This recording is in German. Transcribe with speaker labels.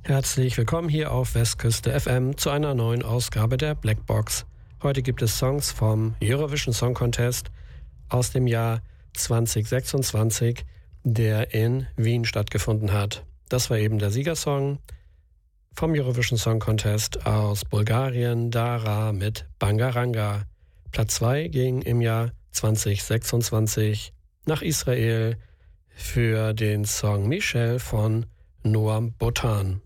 Speaker 1: Herzlich willkommen hier auf Westküste FM zu einer neuen Ausgabe der Blackbox. Heute gibt es Songs vom Eurovision Song Contest aus dem Jahr 2026, der in Wien stattgefunden hat. Das war eben der Siegersong vom Eurovision Song Contest aus Bulgarien, Dara mit Bangaranga. Platz 2 ging im Jahr 2026 nach Israel für den Song Michel von Noam Botan.